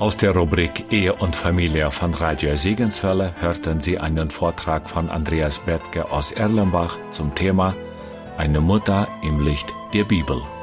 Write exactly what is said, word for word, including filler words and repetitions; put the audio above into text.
Aus der Rubrik Ehe und Familie von Radio Segenswelle hörten Sie einen Vortrag von Andreas Bethke aus Erlenbach zum Thema Eine Mutter im Licht der Bibel.